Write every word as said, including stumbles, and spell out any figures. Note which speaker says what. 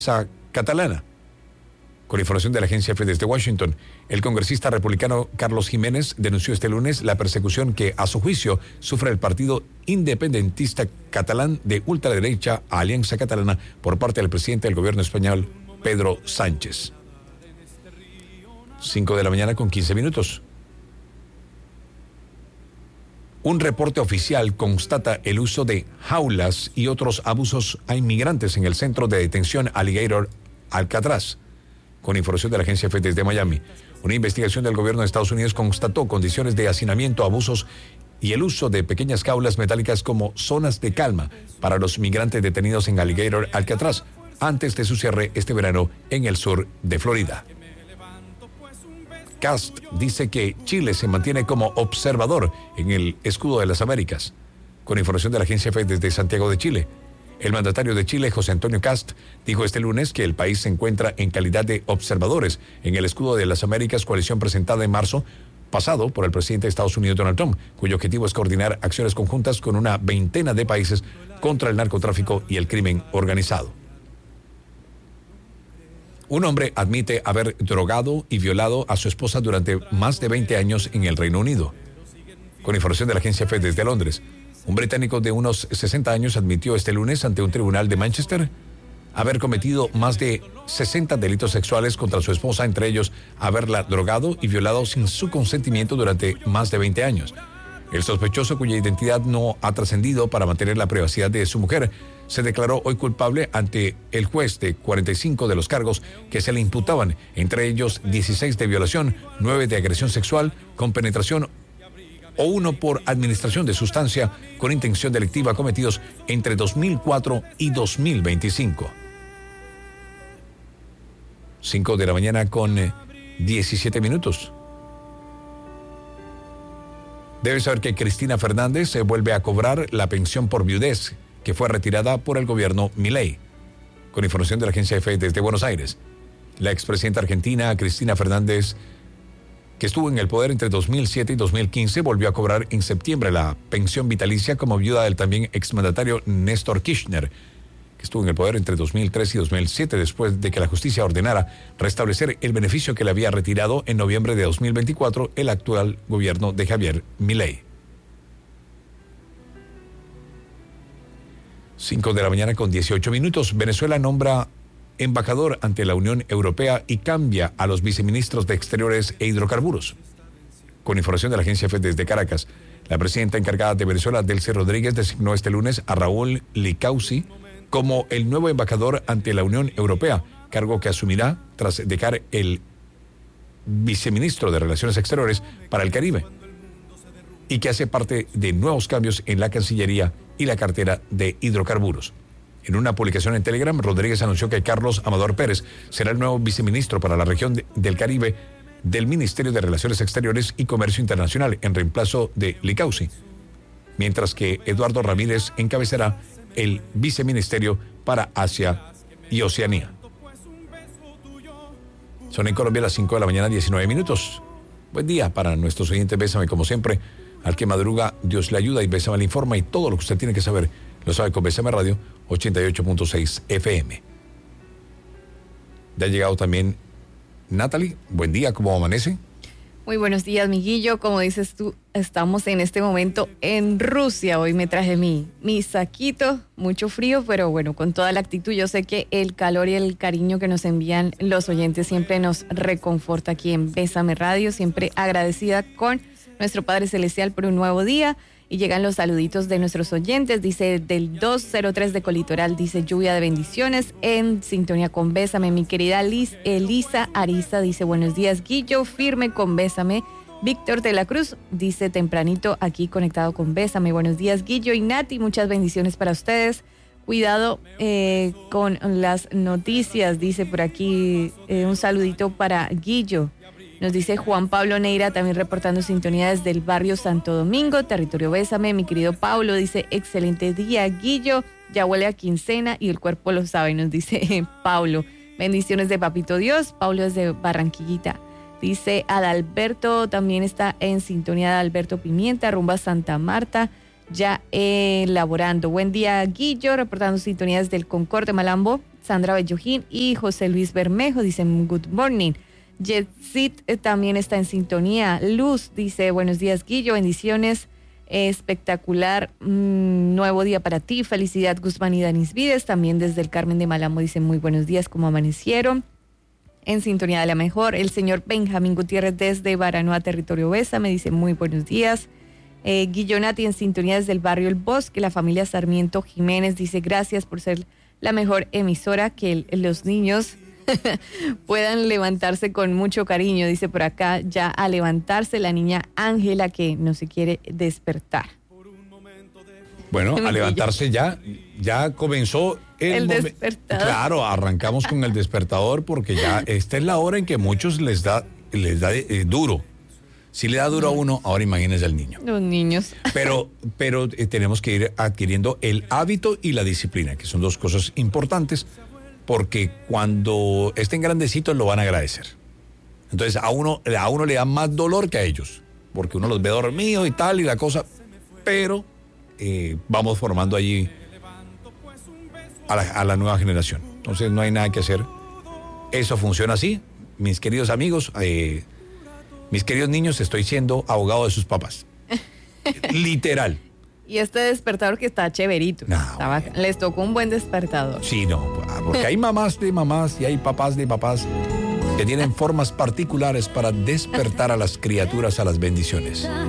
Speaker 1: catalana. Con información de la agencia F desde Washington, el congresista republicano Carlos Jiménez denunció este lunes la persecución que, a su juicio, sufre el partido independentista catalán de ultraderecha Alianza Catalana por parte del presidente del gobierno español, Pedro Sánchez. cinco de la mañana con quince minutos. Un reporte oficial constata el uso de jaulas y otros abusos a inmigrantes en el centro de detención Alligator Alcatraz. Con información de la agencia F desde Miami, una investigación del gobierno de Estados Unidos constató condiciones de hacinamiento, abusos y el uso de pequeñas jaulas metálicas como zonas de calma para los migrantes detenidos en Alligator Alcatraz antes de su cierre este verano en el sur de Florida. Cast dice que Chile se mantiene como observador en el Escudo de las Américas. Con información de la agencia F desde Santiago de Chile, el mandatario de Chile, José Antonio Cast, dijo este lunes que el país se encuentra en calidad de observadores en el Escudo de las Américas, coalición presentada en marzo pasado por el presidente de Estados Unidos, Donald Trump, cuyo objetivo es coordinar acciones conjuntas con una veintena de países contra el narcotráfico y el crimen organizado. Un hombre admite haber drogado y violado a su esposa durante más de veinte años en el Reino Unido. Con información de la agencia F desde Londres, un británico de unos sesenta años admitió este lunes ante un tribunal de Manchester haber cometido más de sesenta delitos sexuales contra su esposa, entre ellos haberla drogado y violado sin su consentimiento durante más de veinte años. El sospechoso, cuya identidad no ha trascendido para mantener la privacidad de su mujer, se declaró hoy culpable ante el juez de cuarenta y cinco de los cargos que se le imputaban, entre ellos dieciséis de violación, nueve de agresión sexual con penetración o uno por administración de sustancia con intención delictiva cometidos entre dos mil cuatro y dos mil veinticinco. cinco de la mañana con diecisiete minutos. Debes saber que Cristina Fernández se vuelve a cobrar la pensión por viudez que fue retirada por el gobierno Milei. Con información de la agencia F desde Buenos Aires, la expresidenta argentina Cristina Fernández, que estuvo en el poder entre dos mil siete y dos mil quince, volvió a cobrar en septiembre la pensión vitalicia como viuda del también exmandatario Néstor Kirchner, que estuvo en el poder entre dos mil tres y dos mil siete, después de que la justicia ordenara restablecer el beneficio que le había retirado en noviembre de dos mil veinticuatro el actual gobierno de Javier Milei. cinco de la mañana con dieciocho minutos. Venezuela nombra embajador ante la Unión Europea y cambia a los viceministros de Exteriores e Hidrocarburos. Con información de la agencia F desde Caracas, la presidenta encargada de Venezuela, Delcy Rodríguez, designó este lunes a Raúl Licausi como el nuevo embajador ante la Unión Europea, cargo que asumirá tras dejar el viceministro de Relaciones Exteriores para el Caribe, y que hace parte de nuevos cambios en la Cancillería y la cartera de hidrocarburos. En una publicación en Telegram, Rodríguez anunció que Carlos Amador Pérez será el nuevo viceministro para la región de, del Caribe del Ministerio de Relaciones Exteriores y Comercio Internacional, en reemplazo de Licausi, mientras que Eduardo Ramírez encabezará el viceministerio para Asia y Oceanía. Son en Colombia las cinco de la mañana, diecinueve minutos. Buen día para nuestros oyentes. Bésame como siempre. Al que madruga, Dios le ayuda, y Bésame le informa, y todo lo que usted tiene que saber lo sabe con Bésame Radio ochenta y ocho punto seis F M. Ya ha llegado también Natalie. Buen día, ¿cómo amanece?
Speaker 2: Muy buenos días, Miguillo. Como dices tú, estamos en este momento en Rusia. Hoy me traje mi, mi saquito, mucho frío, pero bueno, con toda la actitud. Yo sé que el calor y el cariño que nos envían los oyentes siempre nos reconforta aquí en Bésame Radio. Siempre agradecida con nuestro Padre Celestial por un nuevo día. Y llegan los saluditos de nuestros oyentes. Dice del dos cero tres de Colitoral, dice lluvia de bendiciones en sintonía con Bésame. Mi querida Liz, Elisa Ariza dice buenos días, Guillo, firme con Bésame. Víctor de la Cruz dice tempranito aquí conectado con Bésame. Buenos días, Guillo y Nati, muchas bendiciones para ustedes. Cuidado eh, con las noticias, dice por aquí eh, un saludito para Guillo. Nos dice Juan Pablo Neira, también reportando sintonía desde el barrio Santo Domingo, territorio Bésame. Mi querido Pablo dice, excelente día, Guillo, ya huele a quincena y el cuerpo lo sabe, nos dice Pablo. Bendiciones de Papito Dios. Pablo es de Barranquillita. Dice Adalberto, también está en sintonía de Alberto Pimienta, rumba Santa Marta, ya elaborando. Buen día, Guillo, reportando sintonías del Concorde Malambo. Sandra Bellojín y José Luis Bermejo dicen good morning. Jetsit eh, también está en sintonía. Luz dice buenos días Guillo, bendiciones, eh, espectacular, mm, nuevo día para ti, felicidad Guzmán y Danis Vides, también desde el Carmen de Malamo dicen muy buenos días, ¿cómo amanecieron? En sintonía de la mejor, el señor Benjamín Gutiérrez desde Baranoa, territorio Besa, me dice muy buenos días. Eh, Guillonati en sintonía desde el barrio El Bosque, la familia Sarmiento Jiménez dice gracias por ser la mejor emisora, que el, los niños puedan levantarse con mucho cariño, dice por acá, ya a levantarse la niña Ángela que no se quiere despertar.
Speaker 1: Bueno, a levantarse ya, ya comenzó el,
Speaker 2: el
Speaker 1: momen-
Speaker 2: despertador.
Speaker 1: Claro, arrancamos con el despertador porque ya esta es la hora en que muchos les da, les da eh, duro. Si le da duro a uno, ahora imagínese al niño.
Speaker 2: Los niños.
Speaker 1: Pero, pero eh, tenemos que ir adquiriendo el hábito y la disciplina, que son dos cosas importantes, porque cuando estén grandecitos lo van a agradecer. Entonces a uno, a uno le da más dolor que a ellos, porque uno los ve dormidos y tal y la cosa, pero eh, vamos formando allí a la, a la nueva generación. Entonces no hay nada que hacer. Eso funciona así, mis queridos amigos. Eh, Mis queridos niños, estoy siendo abogado de sus papás. Literal.
Speaker 2: Y este despertador que está chéverito.
Speaker 1: No,
Speaker 2: Estaba- les tocó un buen despertador.
Speaker 1: Sí, no, porque hay mamás de mamás y hay papás de papás que tienen formas particulares para despertar a las criaturas a las bendiciones.